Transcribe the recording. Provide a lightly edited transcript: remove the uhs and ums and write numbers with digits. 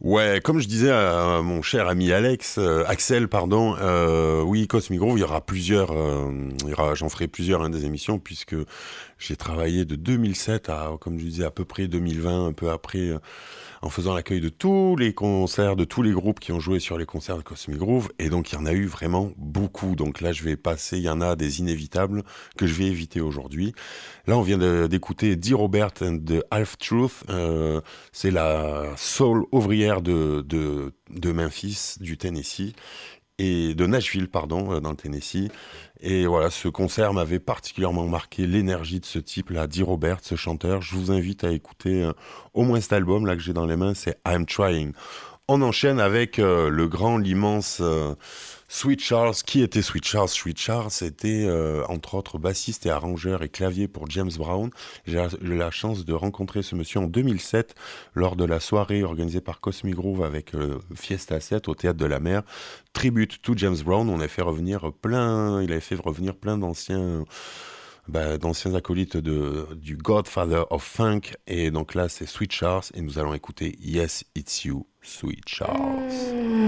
Ouais, comme je disais à mon cher ami Axel, pardon, oui, Cosmic Grove, il y aura plusieurs, j'en ferai plusieurs des émissions puisque j'ai travaillé de 2007 à, comme je disais, à peu près 2020, un peu après, en faisant l'accueil de tous les concerts, de tous les groupes qui ont joué sur les concerts de Cosmic Grove, et donc il y en a eu vraiment beaucoup. Donc là, je vais passer, il y en a des inévitables que je vais éviter aujourd'hui. Là, on vient d'écouter D. Robert and the Half Truth. C'est la soul ouvrière de Memphis, du Tennessee, et de Nashville, pardon, dans le Tennessee. Et voilà, ce concert m'avait particulièrement marqué l'énergie de ce type-là, D. Robert, ce chanteur. Je vous invite à écouter au moins cet album là que j'ai dans les mains, c'est I'm Trying. On enchaîne avec le grand, l'immense Sweet Charles. Qui était Sweet Charles? Sweet Charles, c'était entre autres bassiste et arrangeur et clavier pour James Brown. J'ai eu la chance de rencontrer ce monsieur en 2007 lors de la soirée organisée par Cosmic Grove avec Fiesta 7 au Théâtre de la Mer. Tribute to James Brown. Il avait fait revenir plein d'anciens acolytes du Godfather of Funk. Et donc là, c'est Sweet Charles et nous allons écouter Yes, It's You, Sweet Charles.